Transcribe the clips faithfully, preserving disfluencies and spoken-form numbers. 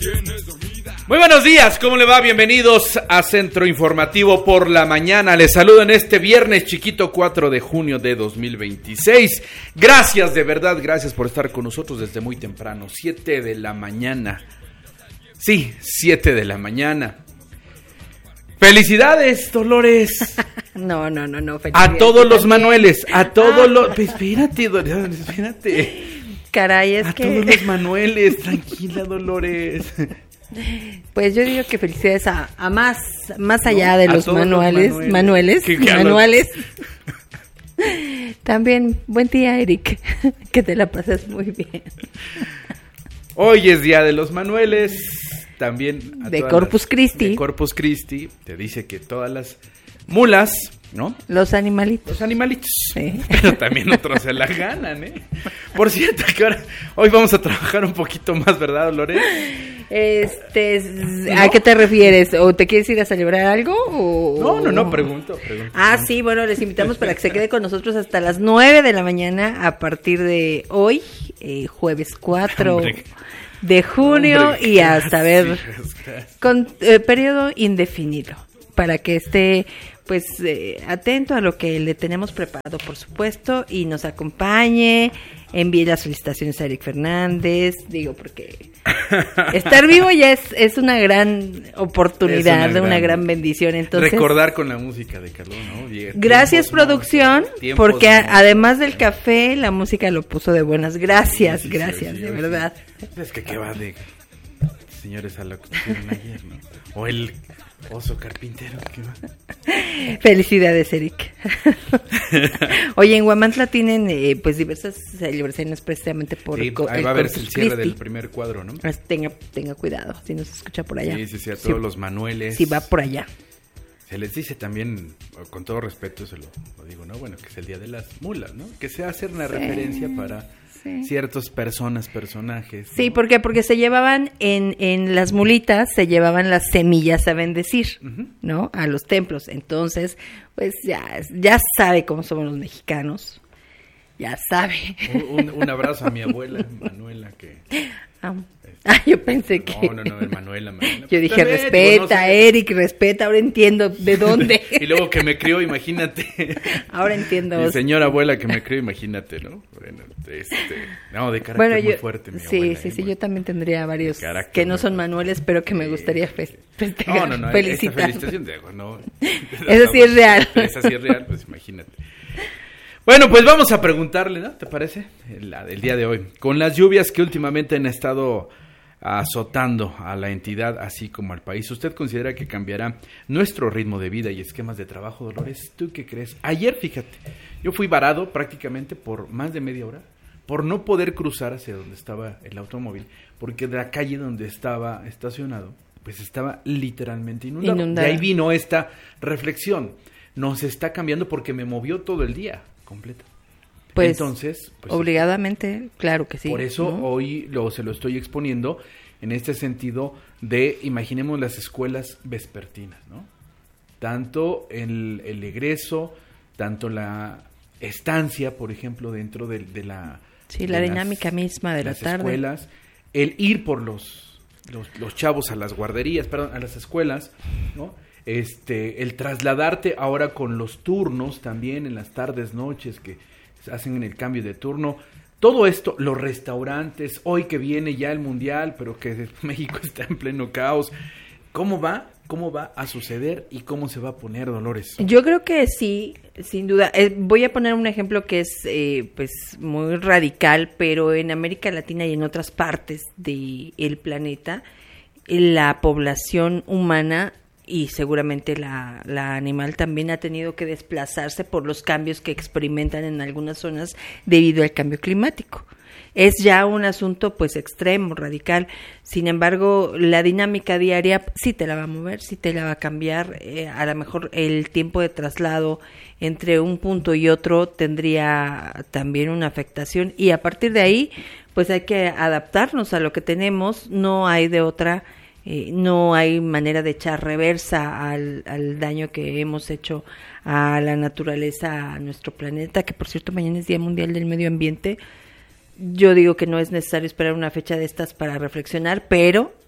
Muy buenos días, ¿cómo le va? Bienvenidos a Centro Informativo por la Mañana. Les saludo en este viernes chiquito cuatro de junio de dos mil veintiséis. Gracias, de verdad, gracias por estar con nosotros desde muy temprano, siete de la mañana. Sí, siete de la mañana. ¡Felicidades, Dolores! No, no, no, no. A todos los Manueles, a todos los... Espérate, Dolores, espérate. Caray, es a que... A todos los Manueles, tranquila, Dolores. Pues yo digo que felicidades a, a más, más allá no, de los manuales, los manuales, manuales. También, buen día, Eric, que te la pases muy bien. Hoy es día de los Manueles, también a de Corpus las, Christi. De Corpus Christi, te dice que todas las mulas, ¿no? Los animalitos. Los animalitos. Sí. Pero también otros se la ganan, ¿eh? Por cierto, que ahora, hoy vamos a trabajar un poquito más, ¿verdad, Dolores? Este, ¿a ¿no? qué te refieres? ¿O te quieres ir a celebrar algo? O... No, no, no, pregunto, pregunto. Ah, pregunto. sí, bueno, les invitamos para que se quede con nosotros hasta las nueve de la mañana a partir de hoy, eh, jueves cuatro Hombre. de junio Hombre, y hasta ver gracias. con eh, periodo indefinido, para que esté pues eh, atento a lo que le tenemos preparado, por supuesto, y nos acompañe, envíe las felicitaciones a Eric Fernández, digo, porque estar vivo ya es, es una gran oportunidad, una, una gran, gran bendición. Entonces, recordar con la música de Carlos, ¿no? Llega, gracias, producción, no, porque no, a, además del café, la música lo puso de buenas. Gracias, sí, sí, gracias, sí, sí, de sí, verdad. Es que qué va de señores a lo que tuvieron ayer, ¿no? O el oso carpintero, ¿qué va? Felicidades, Eric. Oye, en Huamantla tienen eh, pues diversas celebraciones precisamente por sí, co- ahí va a haber el cierre del primer cuadro, ¿no? Pues tenga, tenga cuidado, si nos escucha por allá. Sí, sí, sí, a todos sí, los Manueles. Si va por allá. Se les dice también, con todo respeto, se lo, lo digo, ¿no? Bueno, que es el día de las mulas, ¿no? Que se hace una sí, referencia para sí. ciertas personas, personajes, ¿no? Sí, ¿por qué? Porque se llevaban en, en las mulitas, se llevaban las semillas a bendecir, uh-huh. ¿no? A los templos. Entonces, pues ya, ya sabe cómo somos los mexicanos. Ya sabe. Un, un, un abrazo a mi abuela, Manuela, que... Ah, ah, yo pensé que... No, no, no, Manuela, Manuela. Yo dije, también, respeta, digo, no sé. Eric, respeta, ahora entiendo de dónde. Y luego que me crió, imagínate. Ahora entiendo. Mi señora abuela que me crió, imagínate, ¿no? Bueno, este... No, de carácter bueno, yo, muy fuerte, mi sí, abuela. Sí, ¿eh? sí, yo también tendría varios que no son manuales, pero que me gustaría fe- festejar, no, no, no, felicitar. Esa felicitación de, no, Eso sí es real. Esa sí es real, pues imagínate. Bueno, pues vamos a preguntarle, ¿no? ¿Te parece? El, el día de hoy. Con las lluvias que últimamente han estado azotando a la entidad, así como al país, ¿usted considera que cambiará nuestro ritmo de vida y esquemas de trabajo, Dolores? ¿Tú qué crees? Ayer, fíjate, yo fui varado prácticamente por más de media hora por no poder cruzar hacia donde estaba el automóvil, porque de la calle donde estaba estacionado, pues estaba literalmente inundado. Inundada. De ahí vino esta reflexión. Nos está cambiando porque me movió todo el día completo. Pues, entonces, pues, obligadamente, claro que sí. Por eso ¿no? hoy lo, se lo estoy exponiendo en este sentido de, imaginemos las escuelas vespertinas, ¿no? Tanto el, el egreso, tanto la estancia, por ejemplo, dentro de, de la... Sí, la dinámica las, misma de la las tarde. Escuelas, el ir por los, los, los chavos a las guarderías, perdón, a las escuelas, ¿no? Este, el trasladarte ahora con los turnos también en las tardes, noches que hacen en el cambio de turno, todo esto, los restaurantes, hoy que viene ya el mundial, pero que México está en pleno caos, ¿cómo va? ¿Cómo va a suceder y cómo se va a poner, Dolores? Yo creo que sí, sin duda. Eh, voy a poner un ejemplo que es eh, pues muy radical, pero en América Latina y en otras partes del planeta, la población humana y seguramente la, la animal también ha tenido que desplazarse por los cambios que experimentan en algunas zonas debido al cambio climático. Es ya un asunto pues extremo, radical. Sin embargo, la dinámica diaria sí te la va a mover, sí te la va a cambiar. Eh, a lo mejor el tiempo de traslado entre un punto y otro tendría también una afectación y a partir de ahí pues hay que adaptarnos a lo que tenemos, no hay de otra. Eh, no hay manera de echar reversa al, al daño que hemos hecho a la naturaleza, a nuestro planeta, que por cierto mañana es Día Mundial del Medio Ambiente. Yo digo que no es necesario esperar una fecha de estas para reflexionar, pero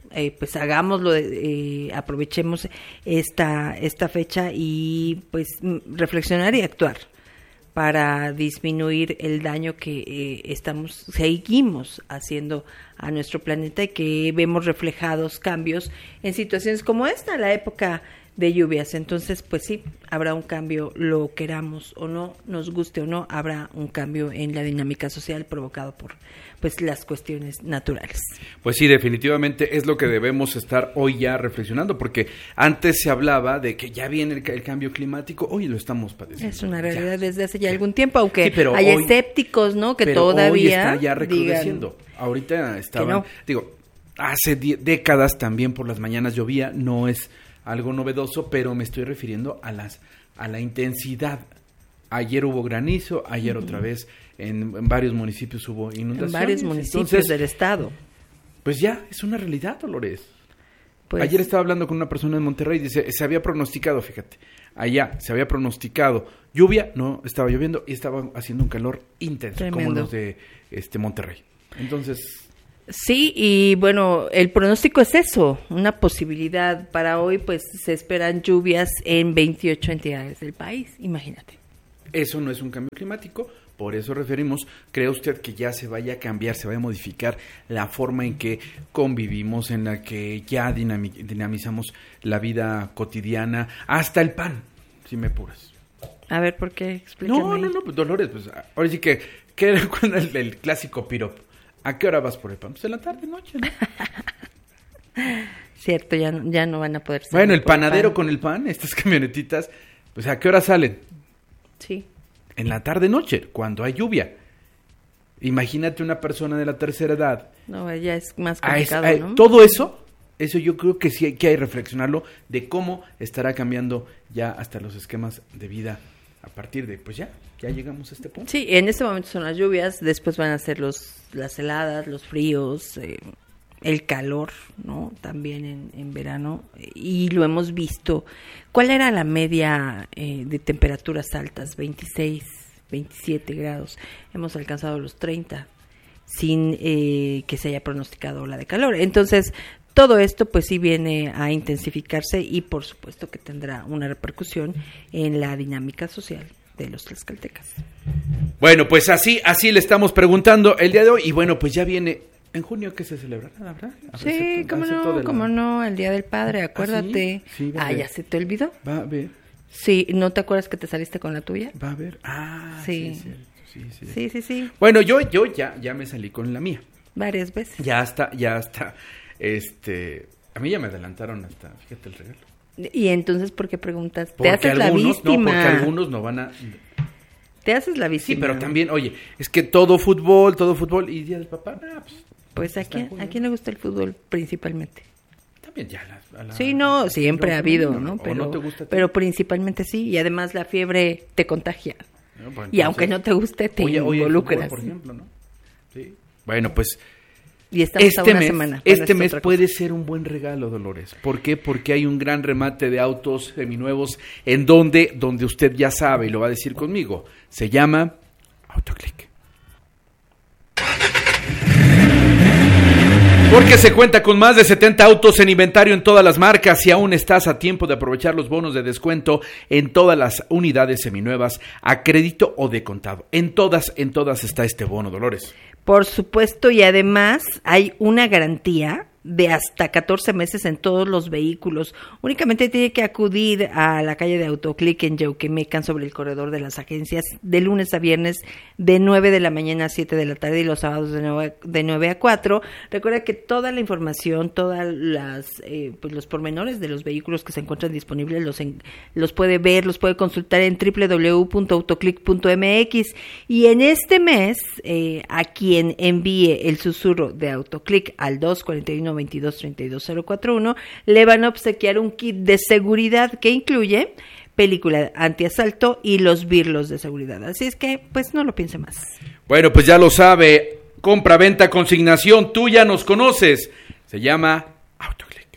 eh, pues hagámoslo, eh, aprovechemos esta, esta fecha y pues reflexionar y actuar para disminuir el daño que eh, estamos, seguimos haciendo a nuestro planeta y que vemos reflejados cambios en situaciones como esta, la época de lluvias. Entonces, pues sí, habrá un cambio, lo queramos o no, nos guste o no, habrá un cambio en la dinámica social provocado por pues las cuestiones naturales. Pues sí, definitivamente es lo que debemos estar hoy ya reflexionando, porque antes se hablaba de que ya viene el, el cambio climático, hoy lo estamos padeciendo. Es una realidad ya. desde hace ya algún tiempo, aunque sí, pero hay hoy, escépticos, ¿no? Que pero todavía hoy está ya recrudeciendo. digan Ahorita estaban, no. digo, hace die- décadas también por las mañanas llovía, no es algo novedoso, pero me estoy refiriendo a las a la intensidad. Ayer hubo granizo, ayer uh-huh. otra vez en, en varios municipios hubo inundaciones. En varios municipios Entonces, del estado. Pues ya, es una realidad, Dolores. Pues, ayer estaba hablando con una persona en Monterrey y dice, se había pronosticado, fíjate, allá se había pronosticado lluvia, no estaba lloviendo y estaba haciendo un calor intenso, tremendo. como los de este Monterrey. Entonces... Sí, y bueno, el pronóstico es eso, una posibilidad para hoy, pues se esperan lluvias en veintiocho entidades del país, imagínate. Eso no es un cambio climático, por eso referimos, ¿cree usted que ya se vaya a cambiar, se vaya a modificar la forma en que convivimos, en la que ya dinami- dinamizamos la vida cotidiana, hasta el pan, si me apuras? A ver, ¿por qué? Explícame. No, no, no, pues Dolores, pues ahora sí que, ¿qué era cuando el, el clásico piropo? ¿A qué hora vas por el pan? Pues en la tarde, noche, ¿no? Cierto, ya, no- ya no van a poder salir Bueno, el por panadero pan. con el pan, estas camionetitas, pues ¿a qué hora salen? Sí. En la tarde, noche, cuando hay lluvia. Imagínate una persona de la tercera edad. No, ya es más A es- complicado, a- ¿no? Todo eso, eso yo creo que sí hay que hay reflexionarlo de cómo estará cambiando ya hasta los esquemas de vida a partir de, pues ya, ya llegamos a este punto. Sí, en este momento son las lluvias, después van a ser los las heladas, los fríos, eh, el calor, ¿no? También en, en verano, y lo hemos visto. ¿Cuál era la media eh, de temperaturas altas? veintiséis, veintisiete grados. Hemos alcanzado los treinta sin eh, que se haya pronosticado ola de calor. Entonces, todo esto pues sí viene a intensificarse y por supuesto que tendrá una repercusión en la dinámica social de los tlaxcaltecas. Bueno, pues así, así le estamos preguntando el día de hoy, y bueno, pues ya viene en junio que se celebra, ¿verdad? A Sí, ver, cómo acepto no, de la- cómo no, el Día del Padre, acuérdate. ¿Ah, sí? Sí, va a ah, ver. ¿ya se te olvidó? Va a ver, Sí, ¿no te acuerdas que te saliste con la tuya? va a ver. Ah, Sí. sí, sí, sí, sí. Sí, sí, sí, Bueno, yo, yo ya, ya me salí con la mía. varias veces. Ya está, ya está. Este, a mí ya me adelantaron hasta, fíjate el regalo. Y entonces, ¿por qué preguntas? Te Porque haces la algunos, no, víctima. porque algunos no van a. Te haces la Sí, víctima. pero también, oye, es que todo fútbol, todo fútbol y día del papá, ah, pues, Pues, ¿a está en quién, junio. ¿a quién le gusta el fútbol principalmente? También ya la, a la- Sí, no, siempre ha habido, femenino, ¿no? ¿O Pero, no te gusta a ti? pero principalmente sí, y además la fiebre te contagia. No, pues, Y aunque entonces, no te guste, te oye, oye, el involucras. fútbol, por ejemplo, ¿no? Sí. Bueno, pues Y estamos a este una mes, semana. Bueno, esa este es mes otra cosa. puede ser un buen regalo, Dolores. ¿Por qué? Porque hay un gran remate de autos seminuevos en donde, donde usted ya sabe y lo va a decir conmigo. Se llama Autoclick. Porque se cuenta con más de setenta autos en inventario en todas las marcas y aún estás a tiempo de aprovechar los bonos de descuento en todas las unidades seminuevas a crédito o de contado. En todas, en todas está este bono, Dolores. Por supuesto, y además hay una garantía de hasta catorce meses en todos los vehículos. Únicamente tiene que acudir a la calle de Autoclick en Yauquemecan sobre el corredor de las agencias de lunes a viernes de nueve de la mañana a siete de la tarde y los sábados de nueve, de nueve a cuatro. Recuerda que toda la información, todas las eh, pues los pormenores de los vehículos que se encuentran disponibles los en, los puede ver, los puede consultar en doble u doble u doble u punto autoclick punto m x, y en este mes eh, a quien envíe el susurro de Autoclick al dos cuatro uno, veintidós, treinta y dos, cero cuatro uno le van a obsequiar un kit de seguridad que incluye película antiasalto y los birlos de seguridad. Así es que, pues, no lo piense más. Bueno, pues ya lo sabe. Compra, venta, consignación. Tú ya nos conoces. Se llama Autoclick.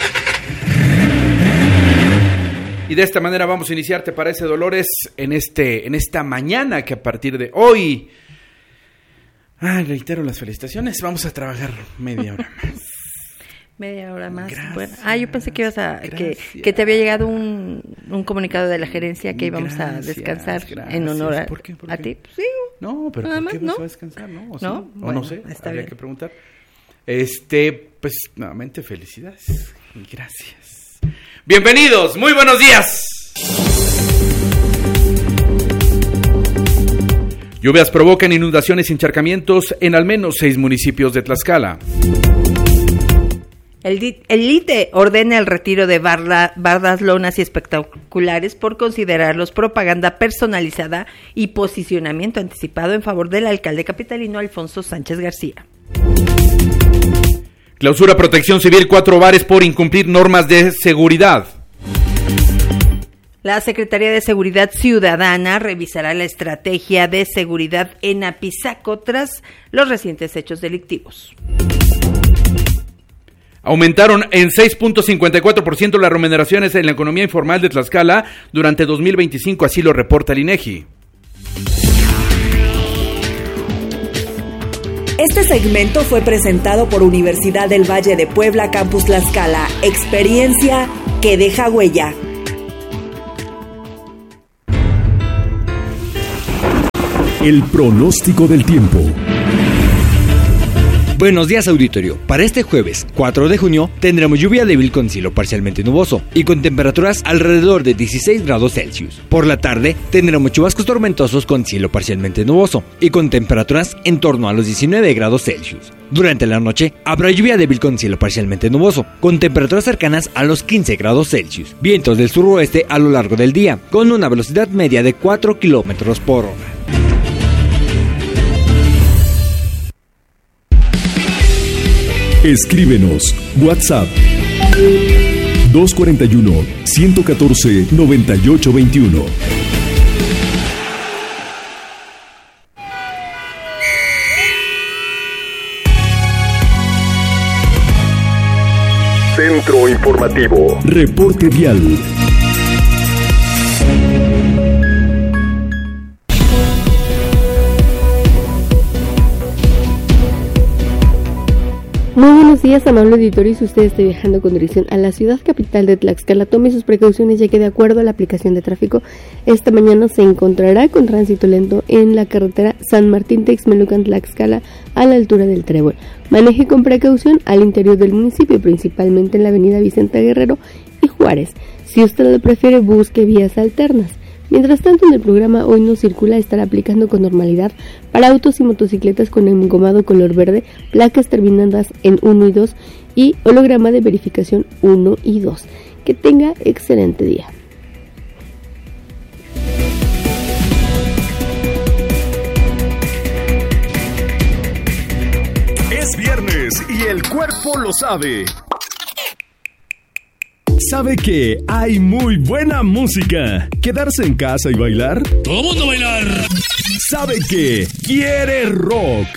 Y de esta manera vamos a iniciar, ¿te parece, Dolores? En este, en esta mañana que a partir de hoy... Ay, reitero las felicitaciones. Vamos a trabajar media hora más. Media hora más. Gracias, bueno, ah, yo pensé que ibas a que, que te había llegado un, un comunicado de la gerencia que íbamos gracias, a descansar gracias. en honor a, ¿Por qué? ¿Por qué? a ti. Pues, sí. No, pero nada ¿por qué más, vas ¿no? a descansar? No, o, ¿No? Sí? o Bueno, no sé, está habría bien. que preguntar. Este, pues nuevamente felicidades y gracias. Bienvenidos, muy buenos días. Lluvias provocan inundaciones y encharcamientos en al menos seis municipios de Tlaxcala. El, di- el I T E ordena el retiro de barda- bardas, lonas y espectaculares por considerarlos propaganda personalizada y posicionamiento anticipado en favor del alcalde capitalino Alfonso Sánchez García. Clausura Protección Civil cuatro bares por incumplir normas de seguridad. La Secretaría de Seguridad Ciudadana revisará la estrategia de seguridad en Apizaco tras los recientes hechos delictivos. Aumentaron en seis punto cincuenta y cuatro por ciento las remuneraciones en la economía informal de Tlaxcala durante dos mil veinticinco, así lo reporta el INEGI. Este segmento fue presentado por Universidad del Valle de Puebla, Campus Tlaxcala. Experiencia que deja huella. El pronóstico del tiempo. Buenos días, auditorio. Para este jueves, cuatro de junio, tendremos lluvia débil con cielo parcialmente nuboso y con temperaturas alrededor de dieciséis grados Celsius. Por la tarde, tendremos chubascos tormentosos con cielo parcialmente nuboso y con temperaturas en torno a los diecinueve grados Celsius. Durante la noche, habrá lluvia débil con cielo parcialmente nuboso, con temperaturas cercanas a los quince grados Celsius. Vientos del suroeste a lo largo del día, con una velocidad media de cuatro kilómetros por hora. Escríbenos WhatsApp dos cuatro uno, uno uno cuatro, nueve ocho dos uno. Centro Informativo. Reporte vial. Muy buenos días, amable auditorio. Si usted está viajando con dirección a la ciudad capital de Tlaxcala, tome sus precauciones, ya que de acuerdo a la aplicación de tráfico, esta mañana se encontrará con tránsito lento en la carretera San Martín-Texmelucan-Tlaxcala a la altura del Trébol. Maneje con precaución al interior del municipio, principalmente en la avenida Vicente Guerrero y Juárez. Si usted lo prefiere, busque vías alternas. Mientras tanto, en el programa Hoy No Circula estará aplicando con normalidad para autos y motocicletas con engomado color verde, placas terminadas en uno y dos y holograma de verificación uno y dos. Que tenga excelente día. Es viernes y el cuerpo lo sabe. ¿Sabe que hay muy buena música? ¿Quedarse en casa y bailar? ¡Todo mundo bailar! ¿Sabe que quiere rock?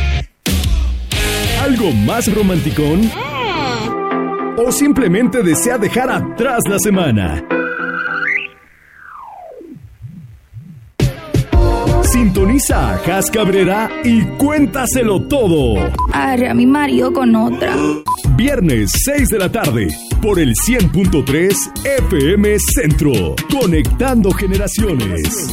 ¿Algo más romanticón? ¿O simplemente desea dejar atrás la semana? Sintoniza a Jas Cabrera y cuéntaselo todo. Arre a mi marido con otra. Viernes seis de la tarde por el cien punto tres F M Centro. Conectando generaciones.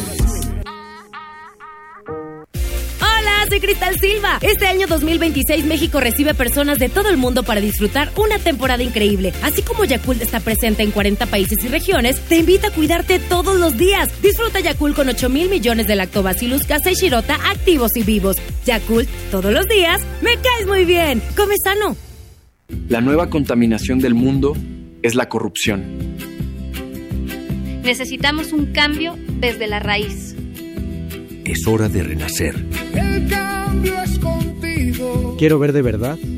Soy Cristal Silva. Este año dos mil veintiséis México recibe personas de todo el mundo para disfrutar una temporada increíble. Así como Yakult está presente en cuarenta países y regiones, te invita a cuidarte todos los días. Disfruta Yakult con ocho mil millones de Lactobacillus casei shirota activos y vivos. Yakult, todos los días, me caes muy bien. Come sano. La nueva contaminación del mundo es la corrupción. Necesitamos un cambio desde la raíz. Es hora de renacer. El cambio es contigo. Quiero ver de verdad